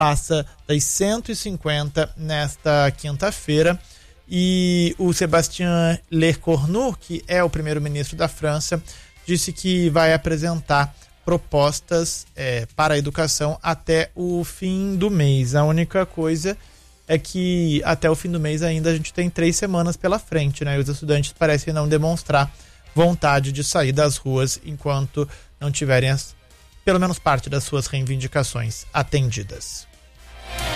passa das 150 nesta quinta-feira. E o Sébastien Lecornu, que é o primeiro-ministro da França, disse que vai apresentar propostas para a educação até o fim do mês. A única coisa é que até o fim do mês ainda a gente tem 3 semanas pela frente, né? E os estudantes parecem não demonstrar vontade de sair das ruas enquanto não tiverem pelo menos parte das suas reivindicações atendidas.